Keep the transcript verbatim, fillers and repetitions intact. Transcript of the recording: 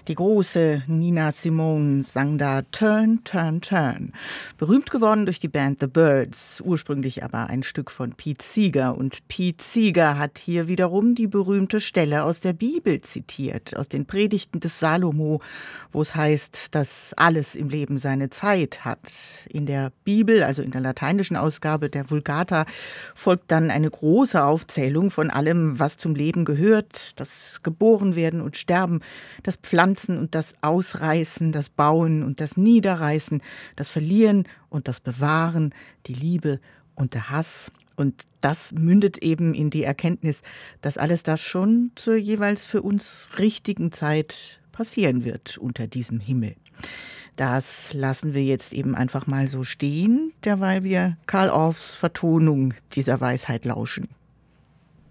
Die große Nina Simone sang da Turn, Turn, Turn. Berühmt geworden durch die Band The Byrds, ursprünglich aber ein Stück von Pete Seeger. Und Pete Seeger hat hier wiederum die berühmte Stelle aus der Bibel zitiert, aus den Predigten des Salomo, wo es heißt, dass alles im Leben seine Zeit hat. In der Bibel, also in der lateinischen Ausgabe der Vulgata, folgt dann eine große Aufzählung von allem, was zum Leben gehört, das Geborenwerden und Sterben, das Pflanzen und das Ausreißen, das Bauen und das Niederreißen, das Verlieren und das Bewahren, die Liebe und der Hass. Und das mündet eben in die Erkenntnis, dass alles das schon zur jeweils für uns richtigen Zeit passieren wird unter diesem Himmel. Das lassen wir jetzt eben einfach mal so stehen, derweil wir Carl Orffs Vertonung dieser Weisheit lauschen.